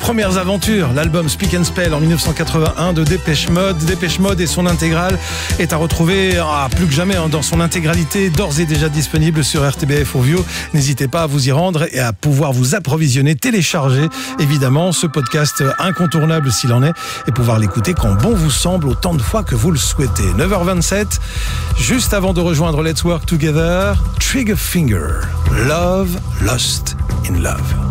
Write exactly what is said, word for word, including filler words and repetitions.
premières aventures. L'album Speak and Spell en dix-neuf cent quatre-vingt-un de Depeche Mode. Depeche Mode et son intégrale est à retrouver ah, plus que jamais hein, dans son intégralité, d'ores et déjà disponible sur R T B F Audio. N'hésitez pas à vous y rendre et à pouvoir vous approvisionner, télécharger évidemment ce podcast incontournable s'il en est et pouvoir l'écouter quand bon vous semble, autant de fois que vous le souhaitez. neuf heures vingt-sept, juste avant de rejoindre Let's Work Together, Trigger Finger, Love Lost in Love.